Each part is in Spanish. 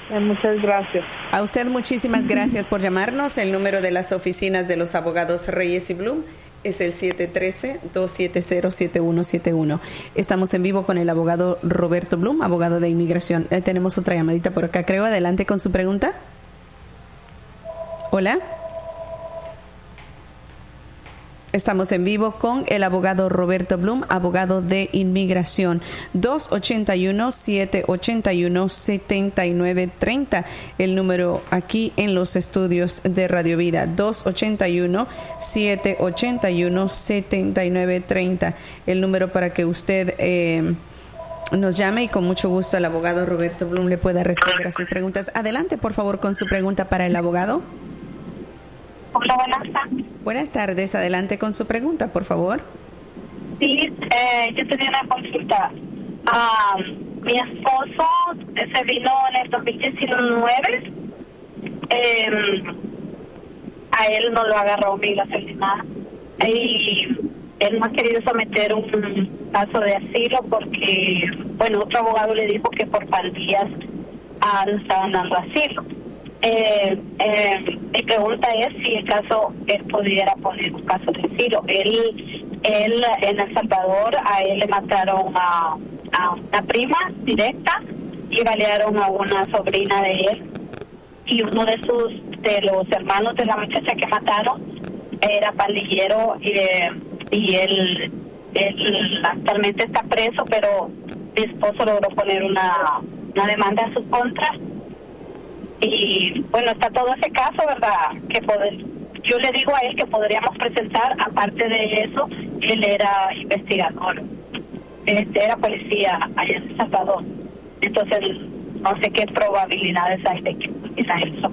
Muchas gracias. A usted muchísimas gracias por llamarnos. El número de las oficinas de los abogados Reyes y Blum es el 713-270-7171. Estamos en vivo con el abogado Roberto Blum, abogado de inmigración. Tenemos otra llamadita por acá, creo. Adelante con su pregunta. Hola. Estamos en vivo con el abogado Roberto Blum, abogado de inmigración. 281-781-7930. El número aquí en los estudios de Radio Vida. 281-781-7930. El número para que usted nos llame y con mucho gusto el abogado Roberto Blum le pueda responder a sus preguntas. Adelante, por favor, con su pregunta para el abogado. Hola, buenas tardes. Buenas tardes, adelante con su pregunta, por favor. Sí, yo tenía una consulta. Mi esposo se vino en el 2019. A él no lo agarró migración ni nada. Y él no ha querido someter un caso de asilo porque, bueno, otro abogado le dijo que por pandillas no estaban dando asilo. Mi pregunta es si el caso él pudiera poner un caso de asilo. Él en El Salvador, a él le mataron a una prima directa y balearon a una sobrina de él, y uno de los hermanos de la muchacha que mataron era pandillero, y él actualmente está preso, pero mi esposo logró poner una demanda en su contra. Y bueno, está todo ese caso, ¿verdad? Yo le digo a él que podríamos presentar, aparte de eso, él era investigador, era policía allá en El Salvador. Entonces, no sé qué probabilidades hay de que pudiera eso.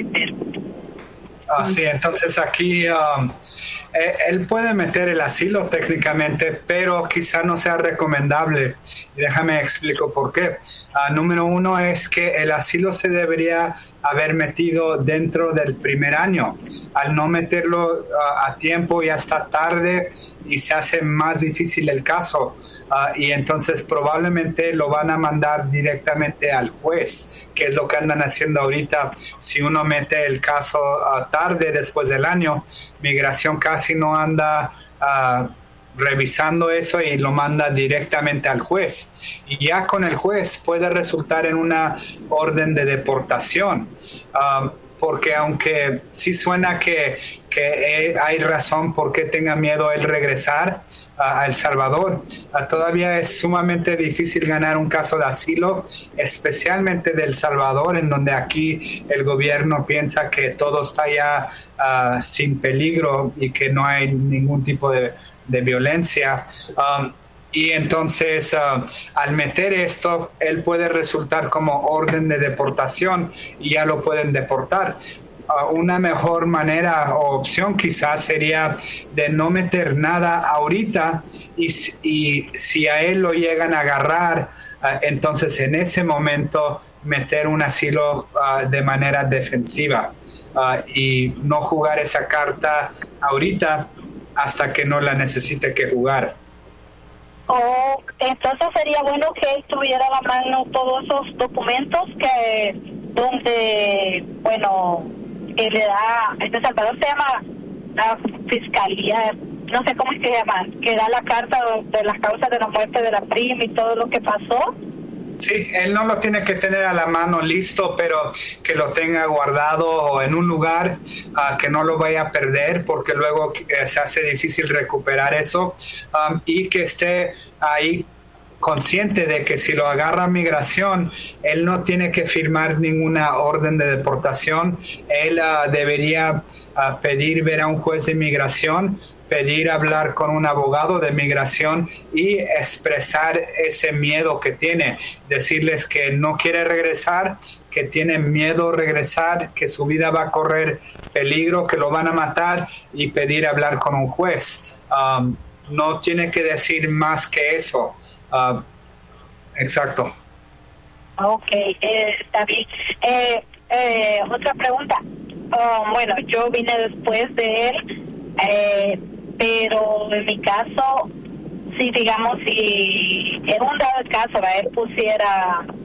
Sí, entonces aquí él puede meter el asilo técnicamente, pero quizá no sea recomendable. Y déjame explico por qué. Número uno es que el asilo se debería haber metido dentro del primer año. Al no meterlo a tiempo, ya está tarde y se hace más difícil el caso. Y entonces probablemente lo van a mandar directamente al juez, que es lo que andan haciendo ahorita. Si uno mete el caso tarde, después del año, migración casi no anda revisando eso y lo manda directamente al juez. Y ya con el juez puede resultar en una orden de deportación. Porque aunque sí suena que hay razón por qué tenga miedo él regresar a El Salvador, todavía es sumamente difícil ganar un caso de asilo, especialmente de El Salvador, en donde aquí el gobierno piensa que todo está ya sin peligro y que no hay ningún tipo de violencia. Y entonces, al meter esto, él puede resultar como orden de deportación y ya lo pueden deportar. Una mejor manera o opción quizás sería de no meter nada ahorita, y si a él lo llegan a agarrar, entonces en ese momento meter un asilo de manera defensiva y no jugar esa carta ahorita hasta que no la necesite que jugar. Entonces sería bueno que él tuviera a la mano todos esos documentos donde, bueno, que le da, en El Salvador se llama la fiscalía, no sé cómo es que se llama, que da la carta de las causas de la muerte de la prima y todo lo que pasó. Sí, él no lo tiene que tener a la mano listo, pero que lo tenga guardado en un lugar que no lo vaya a perder, porque luego se hace difícil recuperar eso, y que esté ahí consciente de que si lo agarra migración, él no tiene que firmar ninguna orden de deportación. Él debería pedir ver a un juez de inmigración, pedir hablar con un abogado de migración y expresar ese miedo que tiene, decirles que no quiere regresar, que tiene miedo a regresar, que su vida va a correr peligro, que lo van a matar, y pedir hablar con un juez. No tiene que decir más que eso. Exacto. Ok, está bien. Otra pregunta. Bueno, yo vine después de él, pero en mi caso, si digamos, si en un dado caso él pusiera